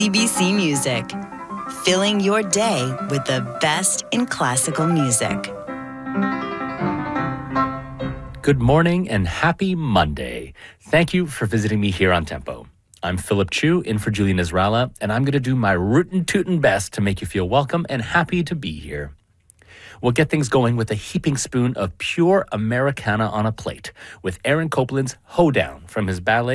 CBC Music, filling your day with the best in classical music. Good morning and happy Monday. Thank you for visiting me here on Tempo. I'm Philip Chu, in for Julie Nasrallah, and I'm going to do my rootin' tootin' best to make you feel welcome and happy to be here. We'll get things going with a heaping spoon of pure Americana on a plate with Aaron Copland's Hoedown from his ballet